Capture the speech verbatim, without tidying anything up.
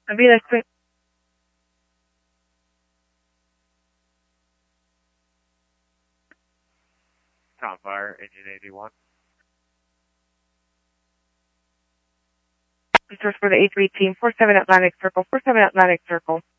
Avila Spring. Tom Fire, engine eighty-one. Resource for the A three team, four seven Atlantic Circle, four seven Atlantic Circle.